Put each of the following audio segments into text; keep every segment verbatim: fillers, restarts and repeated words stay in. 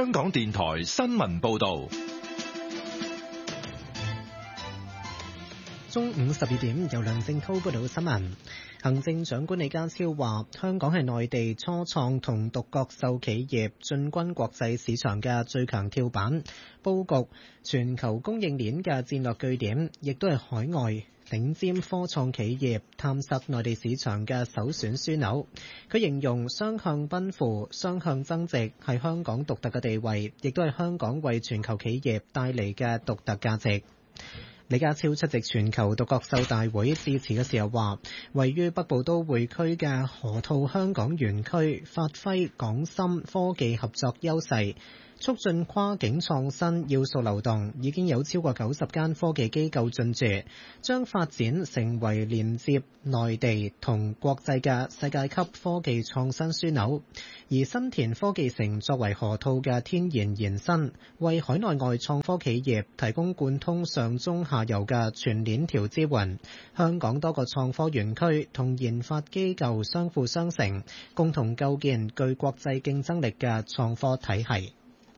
香港電台新聞報道。 中午十二點，由梁正滔報道新聞。行政長官李家超話，香港係內地初創同獨角獸企業進軍國際市場嘅最強跳板，佈局全球供應鏈嘅戰略據點，亦都係海外頂尖科創企業探索內地市場嘅首選樞紐。佢形容雙向奔赴、雙向增值係香港獨特嘅地位，亦都係香港為全球企業帶嚟嘅獨特價值。李家超出席全球獨角獸大會致辭嘅時候話，位於北部都會區嘅河套香港園區發揮港深科技合作優勢，促進跨境創新要素流動，已經有超過九十間科技機構進駐，將發展成為連接內地同國際嘅世界級科技創新樞紐。而新田科技城作為河套嘅天然延伸，為海內外創科企業提供貫通上中下游嘅全鏈條支援。香港多個創科園區同研發機構相輔相成，共同構建具國際競爭力嘅創科體系。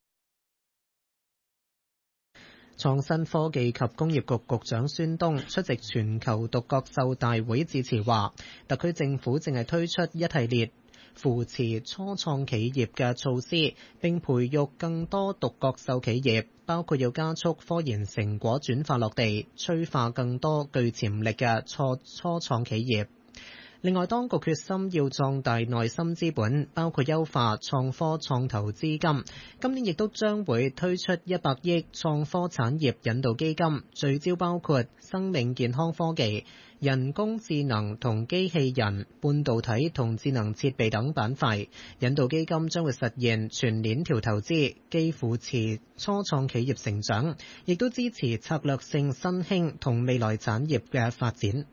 創新科技及工業局局長孫東出席全球獨角獸大會致辭話，特區政府正係推出一系列扶持初創企業嘅措施，並培育更多獨角獸企業，包括要加速科研成果轉化落地，催化更多具潛力嘅初初創企業。另外，當局決心要壯大內心資本，包括優化創科創投資金。今年亦都將會推出一百億創科產業引導基金，聚焦包括生命健康科技、人工智能同機器人、半導體同智能設備等板塊。引導基金將會實現全鏈條投資，既扶持初創企業成長，亦都支持策略性新興同未來產業嘅發展。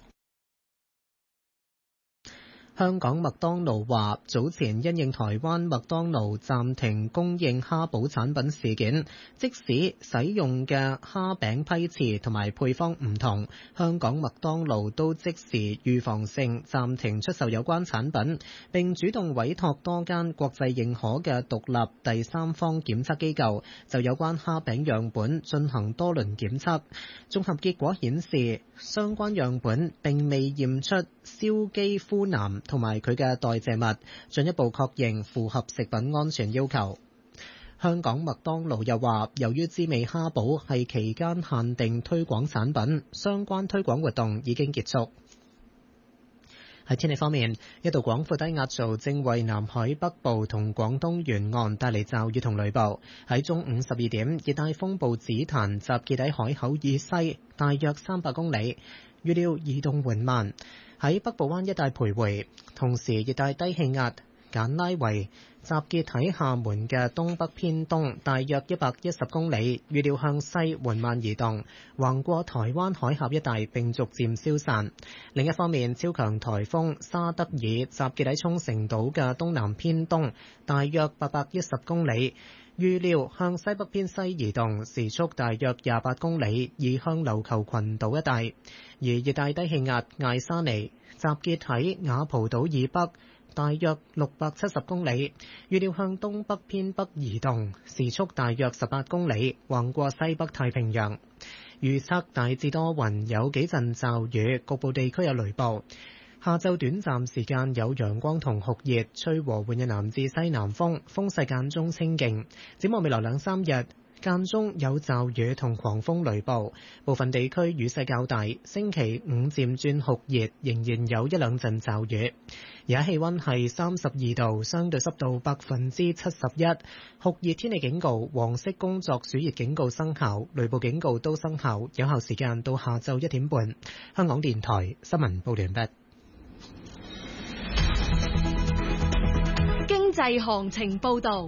香港麥當勞話，早前因應台灣麥當勞暫停供應蝦堡產品事件，即使使用嘅蝦餅批次同埋配方唔同，香港麥當勞都即時預防性暫停出售有關產品，並主動委託多間國際認可嘅獨立第三方檢測機構就有關蝦餅樣本進行多輪檢測。綜合結果顯示，相關樣本並未驗出硝基呋喃同埋佢嘅代謝物，進一步確認符合食品安全要求。香港麥當勞又話，由於滋味蝦堡係期間限定推廣產品，相關推廣活動已經結束。喺天氣方面，一道廣闊低壓槽正為南海北部同廣東沿岸帶嚟驟雨同雷暴。喺中午十二點，熱帶風暴紫檀集結喺海口以西大約三百公里，預料移動緩慢，喺北部灣一帶徘徊。同時，熱帶低氣壓簡拉維集結喺廈門嘅東北偏東大約一百一十公里，預料向西緩慢移動，橫過台灣海峽一帶並逐漸消散。另一方面，超強颱風沙德爾集結喺沖繩島嘅東南偏東大約八百一十公里，預料向西北偏西移動，時速大約廿八公里，移向琉球群島一帶。而熱帶低氣壓艾沙尼集結喺雅蒲島以北大約六百七十公里，預料向東北偏北移動，時速大約十八公里，橫過西北太平洋。預測大致多雲，有幾陣驟雨，局部地區有雷暴。下晝短暫時間有陽光同酷熱，吹和緩嘅南至西南風，風勢間中清勁。展望未來兩三日，間中有驟雨同狂風雷暴，部分地區雨勢較大。星期五漸轉酷熱，仍然有一兩陣驟雨。而家氣溫係三十二度，相對濕度百分之七十一，酷熱天氣警告、黃色工作暑熱警告生效，雷暴警告都生效，有效時間到下晝一點半。香港電台新聞報完畢。 經濟行情報道。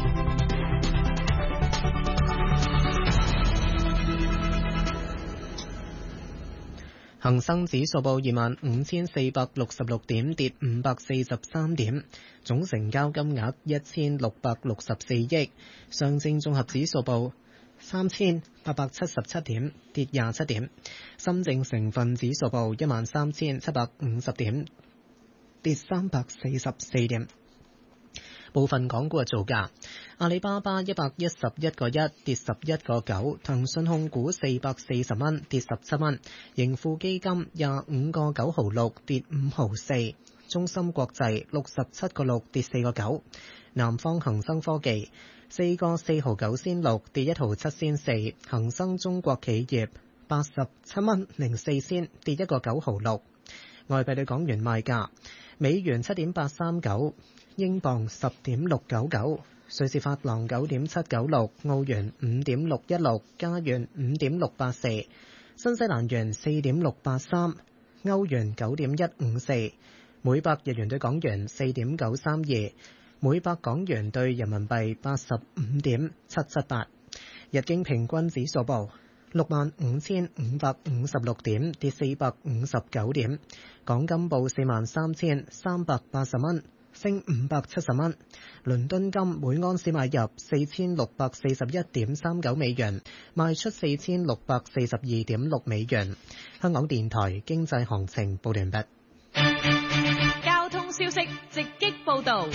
恒生指數報二萬五千四百六十六點，跌五百四十三點，總成交金額一千六百六十四億。上證綜合指數報三千八百七十七點，跌廿七點。深證成分指數報一萬三千七百五十點，跌三百四十四點。 部分港股嘅造價：阿里巴巴一百一十一個一跌十一個九，騰訊控股四百四十蚊跌十七蚊，盈富基金廿五個九毫六跌五毫四，中芯國際六十七個六跌四個九，南方恒生科技四個四毫九仙六跌一毫七仙四，恒生中國企業八十七蚊零四仙跌一個九毫六。外幣對港元賣價：美元七點八三九，英鎊十點六九九，瑞士法郎九點七九六，澳元五點六一六，加元五點六八四，新西蘭元四點六八三，歐元九點一五四，每百日元對港元四點九三二，每百港元對人民幣八十五點七七八。日經平均指數報六萬五千五百五十六點，跌四百五十九點。港金報四萬三千三百八十蚊，升五百七十蚊。倫敦金每安士買入四千六百四十一點三九美元，賣出四千六百四十二點六美元。香港電台經濟行情報完畢。 交通消息直擊報道。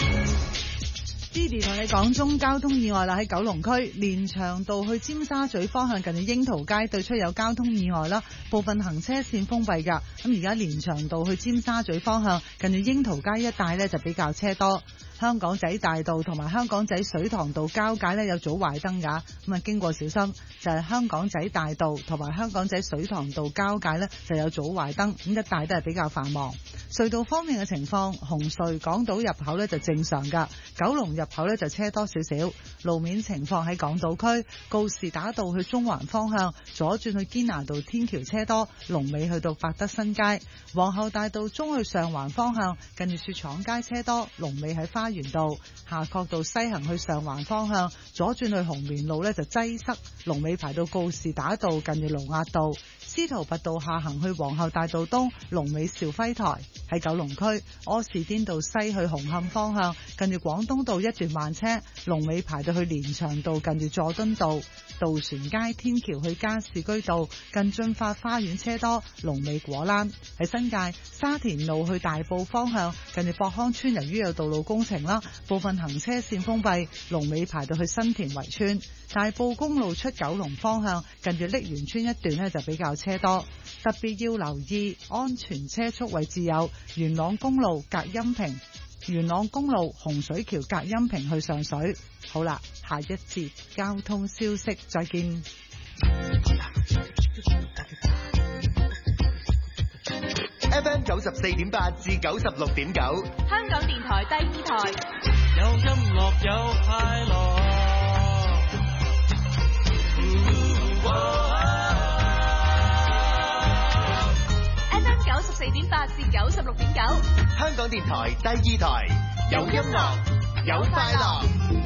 Didi 同你講中交通意外啦，喺九龍區連翔道去尖沙咀方向近住櫻桃街對出有交通意外啦，部分行車線封閉㗎。咁而家連翔道去尖沙咀方向近住櫻桃街一帶呢就比較車多。香港仔大道同埋香港仔水塘道交界呢有早壞燈㗎，咁啊經過小心。就係、是、香港仔大道同埋香港仔水塘道交界呢就有早壞燈，咁一帶都係比較繁忙。隧道方面嘅情況，紅隧港島入口呢就正常㗎，九龍入口呢就車多少少。路面情況喺港島區告士打道去中環方向左轉去堅拿道天橋車多，龍尾去到百德新街。皇后大道中去上環方向近住雪廠街車多，龍尾喺花園道。夏慤道西行去上環方向左轉去紅棉路呢就擠塞，龍尾排到告士打道近住盧押道。司徒拔道下行去皇后大道東，龍尾兆輝台。喺九龍區柯士甸道西去紅磡方向近住廣東道一段慢車，龍尾排到去連翔道近住佐敦道。渡船街天橋去加士居道近駿發花園車多，龍尾果欄。喺新界沙田路去大埔方向近住博康村，由於有道路工程啦，部分行車線封閉，龍尾排到去新田圍村。大埔公路出九龍方向近住瀝源村一段呢就比較車多，特別要留意安全車速位置有元朗公路隔音屏、元朗公路洪水橋隔音屏去上水。好啦，下一節交通消息再見。 F M 九十四點八至九十六點九， 香港電台第二台， 有音樂有快樂。 F M 九十四點八至九十六點九， 香港電台第二台，有音樂有快樂。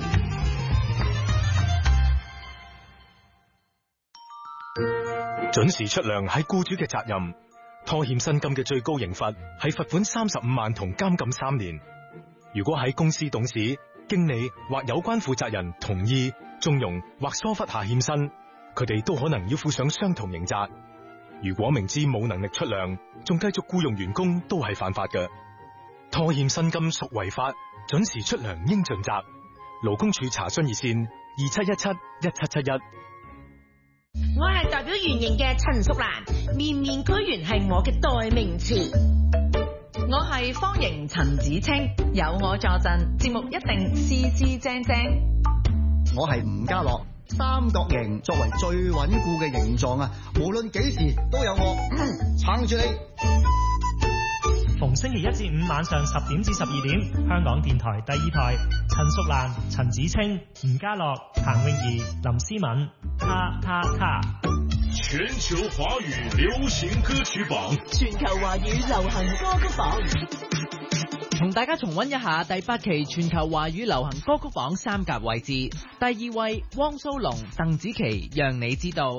準時出糧係僱主嘅責任，拖欠薪金嘅最高刑罰係罰款三十五萬同監禁三年。如果喺公司董事、經理或有關負責人同意、縱容或疏忽下欠薪，佢哋都可能要負上相同刑責。如果明知冇能力出糧，仲繼續僱用員工，都係犯法嘅。拖欠薪金屬違法，準時出糧應盡責。勞工處查詢熱線二七一七一七七一。 我係代表圓形嘅陳淑蘭，面面俱圓係我嘅代名詞。 我係方形陳子清，有我助陣，節目一定絲絲正正。 我係吳家樂，三角形作為最穩固嘅形狀啊，無論幾時都有我撐住你。 逢星期一至五晚上十點至十二點，香港電台第二台，陳淑蘭、陳子清、吳家樂、彭詠儀、林思敏，他他他。 全球華語流行歌曲榜， 全球華語流行歌曲榜， 同大家重溫一下第八期全球華語流行歌曲榜三甲位置。第二位汪蘇泷、鄧紫棋，讓你知道。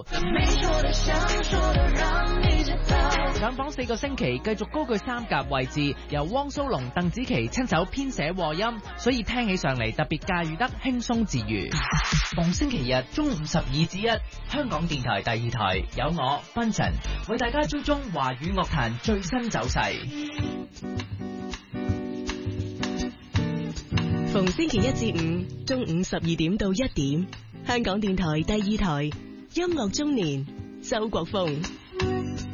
上榜四個星期，繼續高居三甲位置，由汪蘇泷、鄧紫棋親手編寫和音，所以聽起上嚟特別駕馭得輕鬆自如。逢星期日中午十二至一，香港電台第二台有我賓晨為大家追蹤華語樂壇最新走勢。 逢星期一至五中午十二點到一點，香港電台第二台音樂中年，周國峰。